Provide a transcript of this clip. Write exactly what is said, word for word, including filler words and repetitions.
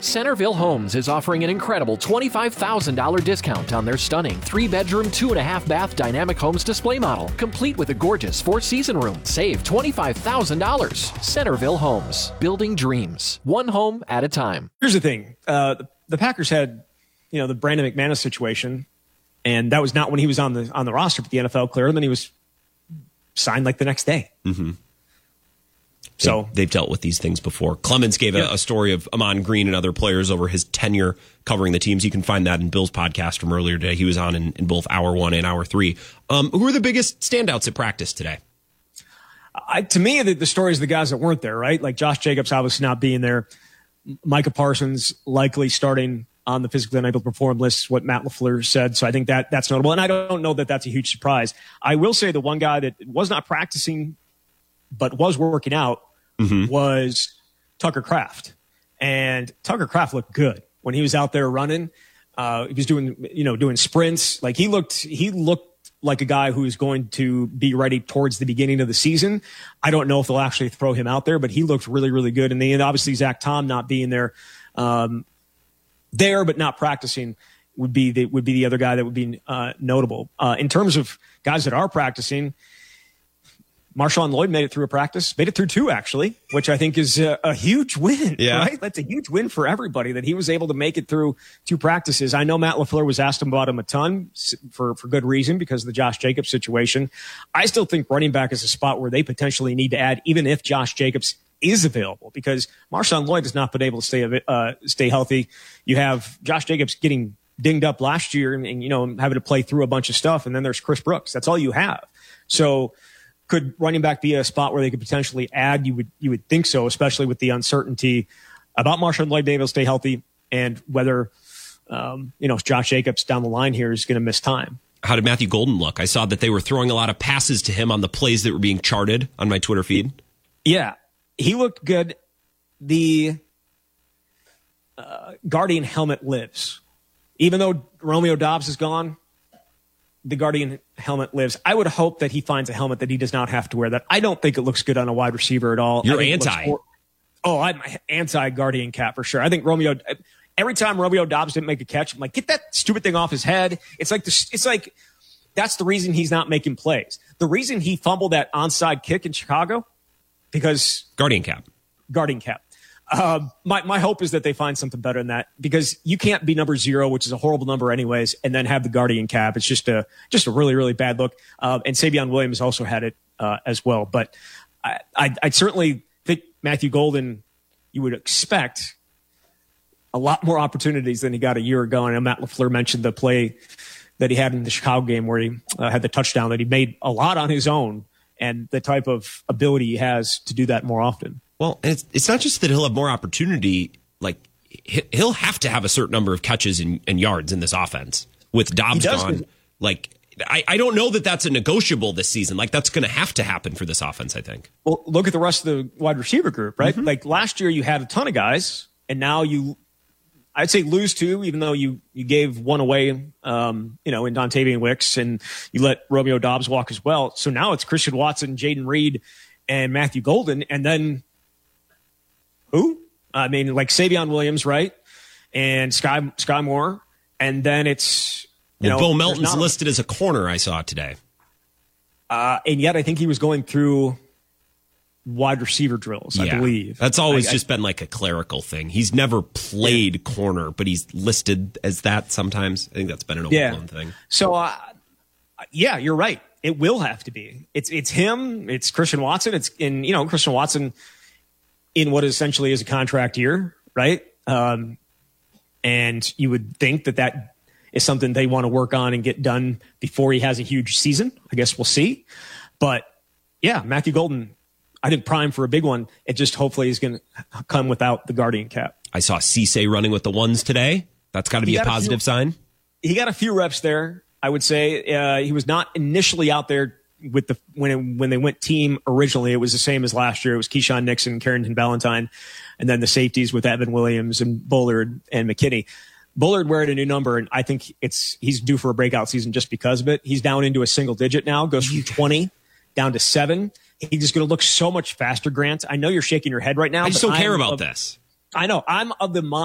Centerville Homes is offering an incredible twenty-five thousand dollars discount on their stunning three-bedroom, two-and-a-half-bath Dynamic Homes display model, complete with a gorgeous four-season room. Save twenty-five thousand dollars. Centerville Homes, building dreams, one home at a time. Here's the thing. Uh, the, the Packers had, you know, the Brandon McManus situation, and that was not when he was on the on the roster for the N F L, clear, and then he was signed like the next day. Mm-hmm. So they, they've dealt with these things before. Clemens gave yeah. a, a story of Amon Green and other players over his tenure covering the teams. You can find that in Bill's podcast from earlier today. He was on in, in both hour one and hour three. Um, who are the biggest standouts at practice today? I, to me, the, the story is the guys that weren't there, right? Like Josh Jacobs obviously not being there. Micah Parsons likely starting on the physically unable to perform list, what Matt LaFleur said. So I think that that's notable. And I don't know that that's a huge surprise. I will say the one guy that was not practicing but was working out mm-hmm. was Tucker Kraft. And Tucker Kraft looked good when he was out there running. Uh, he was doing, you know, doing sprints. Like he looked, he looked like a guy who is going to be ready towards the beginning of the season. I don't know if they'll actually throw him out there, but he looked really, really good. And then obviously Zach Tom not being there, um, there, but not practicing would be the, would be the other guy that would be uh, notable. Uh, in terms of guys that are practicing, Marshawn Lloyd made it through a practice, made it through two actually, which I think is a, a huge win, yeah. right? That's a huge win for everybody that he was able to make it through two practices. I know Matt LaFleur was asked about him a ton for, for good reason because of the Josh Jacobs situation. I still think running back is a spot where they potentially need to add, even if Josh Jacobs is available, because Marshawn Lloyd has not been able to stay, uh, stay healthy. You have Josh Jacobs getting dinged up last year and, and, you know, having to play through a bunch of stuff. And then there's Chris Brooks. That's all you have. So, could running back be a spot where they could potentially add? You would you would think so, especially with the uncertainty about Marshawn Lloyd being able to stay healthy and whether um, you know Josh Jacobs down the line here is going to miss time. How did Matthew Golden look? I saw that they were throwing a lot of passes to him on the plays that were being charted on my Twitter feed. Yeah, he looked good. The uh, Guardian helmet lives, even though Romeo Doubs is gone. The Guardian helmet lives. I would hope that he finds a helmet that he does not have to wear that. I don't think it looks good on a wide receiver at all. You're anti. Oh, I'm anti Guardian cap for sure. I think Romeo, every time Romeo Doubs didn't make a catch, I'm like, get that stupid thing off his head. It's like, this, it's like, that's the reason he's not making plays. The reason he fumbled that onside kick in Chicago, because Guardian cap, Guardian cap. Um, my, my hope is that they find something better than that, because you can't be number zero, which is a horrible number anyways, and then have the Guardian cap. It's just a, just a really, really bad look. Um, and Savion Williams also had it, uh, as well. But I, I, I certainly think Matthew Golden, you would expect a lot more opportunities than he got a year ago. And Matt LaFleur mentioned the play that he had in the Chicago game where he uh, had the touchdown that he made a lot on his own, and the type of ability he has to do that more often. Well, it's, it's not just that he'll have more opportunity. Like, he'll have to have a certain number of catches and, and yards in this offense with Dobbs gone. Like, I, I don't know that that's a negotiable this season. Like, that's going to have to happen for this offense, I think. Well, look at the rest of the wide receiver group, right? Mm-hmm. Like, last year you had a ton of guys, and now you, I'd say lose two, even though you, you gave one away, um, you know, in Dontavian Wicks, and you let Romeo Doubs walk as well. So now it's Christian Watson, Jaden Reed, and Matthew Golden, and then who? I mean, like Savion Williams, right? And Sky Sky Moore. And then it's, you well, know, Bo Melton's listed as a corner, I saw today. Uh, and yet I think he was going through wide receiver drills, yeah, I believe. That's always I, just I, been like a clerical thing. He's never played yeah. corner, but he's listed as that sometimes. I think that's been an overblown yeah. thing. So, uh, yeah, you're right. It will have to be. It's it's him. It's Christian Watson. It's in, you know, Christian Watson in what essentially is a contract year, right? Um, and you would think that that is something they want to work on and get done before he has a huge season. I guess we'll see. But yeah, Matthew Golden, I think prime for a big one. It just hopefully is going to come without the Guardian cap. I saw Cisse running with the ones today. That's got to be a positive a few, sign. He got a few reps there, I would say. Uh, he was not initially out there with the when it, when they went team originally. It was the same as last year. It was Keyshawn Nixon, Carrington Valentine, and then the safeties with Evan Williams and Bullard and McKinney. Bullard wearing a new number, and I think it's he's due for a breakout season just because of it. He's down into a single digit now, goes from twenty down to seven. He's just going to look so much faster, Grant. I know you're shaking your head right now. I just don't care I'm about of, this. I know. I'm of the mind.